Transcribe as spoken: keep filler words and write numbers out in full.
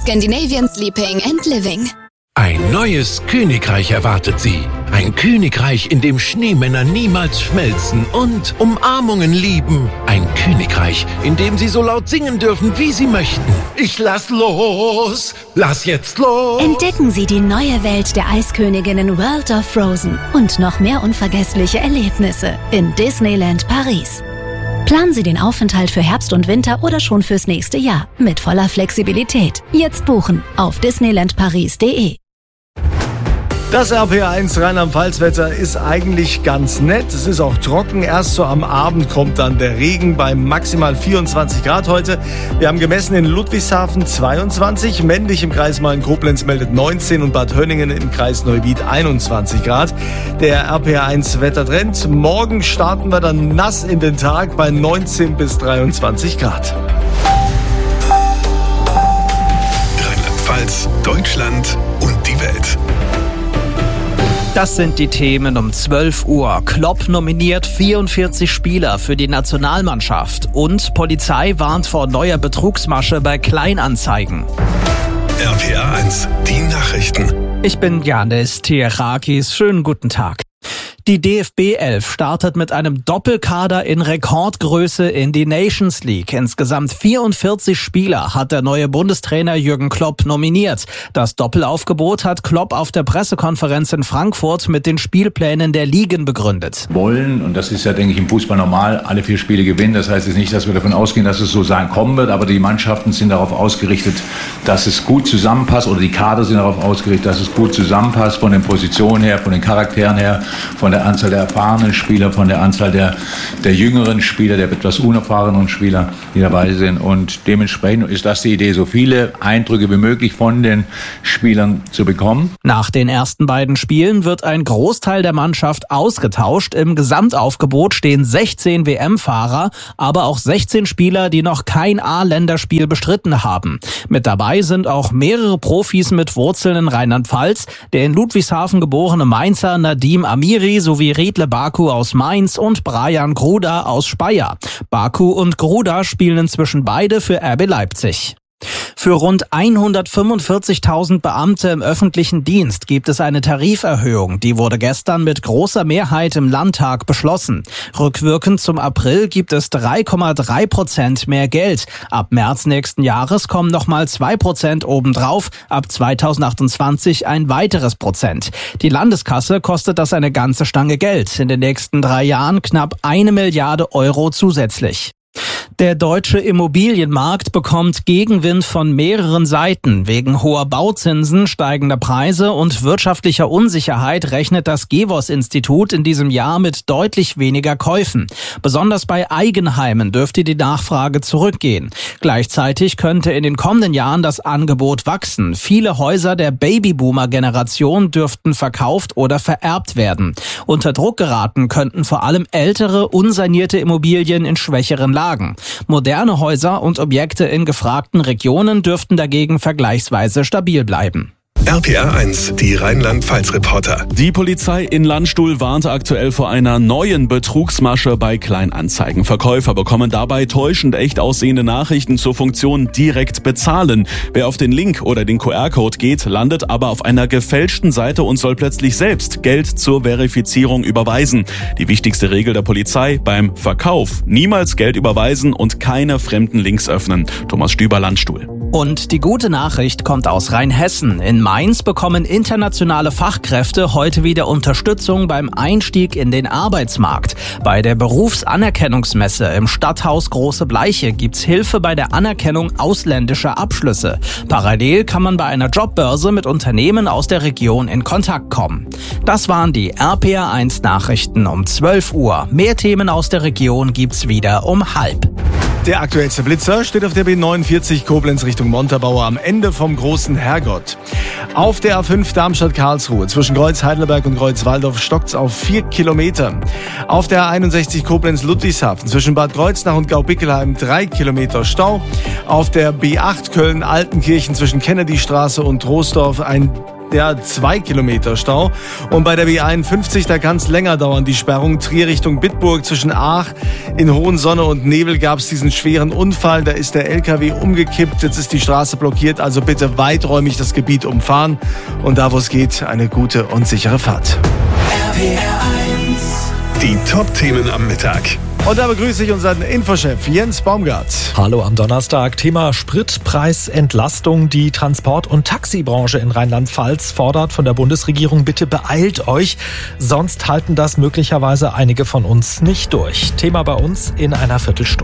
Scandinavian Sleeping and Living. Ein neues Königreich erwartet Sie. Ein Königreich, in dem Schneemänner niemals schmelzen und Umarmungen lieben. Ein Königreich, in dem Sie so laut singen dürfen, wie Sie möchten. Ich lass los, lass jetzt los. Entdecken Sie die neue Welt der Eisköniginnen World of Frozen und noch mehr unvergessliche Erlebnisse in Disneyland Paris. Planen Sie den Aufenthalt für Herbst und Winter oder schon fürs nächste Jahr mit voller Flexibilität. Jetzt buchen auf disneyland paris punkt de. Das R P R eins Rheinland-Pfalz-Wetter ist eigentlich ganz nett. Es ist auch trocken. Erst so am Abend kommt dann der Regen bei maximal vierundzwanzig Grad heute. Wir haben gemessen in Ludwigshafen zweiundzwanzig, Männlich im Kreis Main-Koblenz meldet neunzehn und Bad Hönningen im Kreis Neuwied einundzwanzig Grad. Der R P R eins Wettertrend. Morgen starten wir dann nass in den Tag bei neunzehn bis dreiundzwanzig Grad. Rheinland-Pfalz, Deutschland und die Welt. Das sind die Themen um zwölf Uhr. Klopp nominiert vierundvierzig Spieler für die Nationalmannschaft und Polizei warnt vor neuer Betrugsmasche bei Kleinanzeigen. R P R eins, die Nachrichten. Ich bin Janis Tierakis. Schönen guten Tag. Die D F B elf startet mit einem Doppelkader in Rekordgröße in die Nations League. Insgesamt vierundvierzig Spieler hat der neue Bundestrainer Jürgen Klopp nominiert. Das Doppelaufgebot hat Klopp auf der Pressekonferenz in Frankfurt mit den Spielplänen der Ligen begründet. Wollen, und das ist ja, denke ich, im Fußball normal, alle vier Spiele gewinnen. Das heißt jetzt nicht, dass wir davon ausgehen, dass es so sein kommen wird, aber die Mannschaften sind darauf ausgerichtet, dass es gut zusammenpasst, oder die Kader sind darauf ausgerichtet, dass es gut zusammenpasst, von den Positionen her, von den Charakteren her, von der Anzahl der erfahrenen Spieler, von der Anzahl der, der jüngeren Spieler, der etwas unerfahrenen Spieler, die dabei sind. Und dementsprechend ist das die Idee, so viele Eindrücke wie möglich von den Spielern zu bekommen. Nach den ersten beiden Spielen wird ein Großteil der Mannschaft ausgetauscht. Im Gesamtaufgebot stehen sechzehn W M-Fahrer, aber auch sechzehn Spieler, die noch kein A-Länderspiel bestritten haben. Mit dabei sind auch mehrere Profis mit Wurzeln in Rheinland-Pfalz, der in Ludwigshafen geborene Mainzer Nadim Amiri sowie Riedle Baku aus Mainz und Brian Gruda aus Speyer. Baku und Gruda spielen inzwischen beide für R B Leipzig. Für rund hundertfünfundvierzigtausend Beamte im öffentlichen Dienst gibt es eine Tariferhöhung. Die wurde gestern mit großer Mehrheit im Landtag beschlossen. Rückwirkend zum April gibt es drei Komma drei Prozent mehr Geld. Ab März nächsten Jahres kommen nochmal zwei Prozent obendrauf. Ab zweitausendachtundzwanzig ein weiteres Prozent. Die Landeskasse kostet das eine ganze Stange Geld. In den nächsten drei Jahren knapp eine Milliarde Euro zusätzlich. Der deutsche Immobilienmarkt bekommt Gegenwind von mehreren Seiten. Wegen hoher Bauzinsen, steigender Preise und wirtschaftlicher Unsicherheit rechnet das Gewos-Institut in diesem Jahr mit deutlich weniger Käufen. Besonders bei Eigenheimen dürfte die Nachfrage zurückgehen. Gleichzeitig könnte in den kommenden Jahren das Angebot wachsen. Viele Häuser der Babyboomer-Generation dürften verkauft oder vererbt werden. Unter Druck geraten könnten vor allem ältere, unsanierte Immobilien in schwächeren Lagen. Moderne Häuser und Objekte in gefragten Regionen dürften dagegen vergleichsweise stabil bleiben. R P R eins, die Rheinland-Pfalz-Reporter. Die Polizei in Landstuhl warnt aktuell vor einer neuen Betrugsmasche bei Kleinanzeigen. Verkäufer bekommen dabei täuschend echt aussehende Nachrichten zur Funktion direkt bezahlen. Wer auf den Link oder den Q R-Code geht, landet aber auf einer gefälschten Seite und soll plötzlich selbst Geld zur Verifizierung überweisen. Die wichtigste Regel der Polizei beim Verkauf: niemals Geld überweisen und keine fremden Links öffnen. Thomas Stüber, Landstuhl. Und die gute Nachricht kommt aus Rheinhessen. In Mainz bekommen internationale Fachkräfte heute wieder Unterstützung beim Einstieg in den Arbeitsmarkt. Bei der Berufsanerkennungsmesse im Stadthaus Große Bleiche gibt's Hilfe bei der Anerkennung ausländischer Abschlüsse. Parallel kann man bei einer Jobbörse mit Unternehmen aus der Region in Kontakt kommen. Das waren die R P R eins Nachrichten um zwölf Uhr. Mehr Themen aus der Region gibt's wieder um halb. Der aktuellste Blitzer steht auf der B neunundvierzig Koblenz Richtung Montabaur am Ende vom Großen Herrgott. Auf der A fünf Darmstadt-Karlsruhe zwischen Kreuz Heidelberg und Kreuz Waldorf stockt's auf vier Kilometer. Auf der A einundsechzig Koblenz-Ludwigshafen zwischen Bad Kreuznach und Gaubickelheim drei Kilometer Stau. Auf der B acht Köln-Altenkirchen zwischen Kennedystraße und Troisdorf ein ja, zwei Kilometer Stau. Und bei der B einundfünfzig, da kann es länger dauern, die Sperrung. Trier Richtung Bitburg zwischen Aach in hohen Sonne und Nebel gab es diesen schweren Unfall. Da ist der L K W umgekippt, jetzt ist die Straße blockiert. Also bitte weiträumig das Gebiet umfahren. Und da, wo es geht, eine gute und sichere Fahrt. R P R eins. Die Top-Themen am Mittag. Und da begrüße ich unseren Infochef Jens Baumgart. Hallo am Donnerstag. Thema Spritpreisentlastung. Die Transport- und Taxibranche in Rheinland-Pfalz fordert von der Bundesregierung, bitte beeilt euch, sonst halten das möglicherweise einige von uns nicht durch. Thema bei uns in einer Viertelstunde.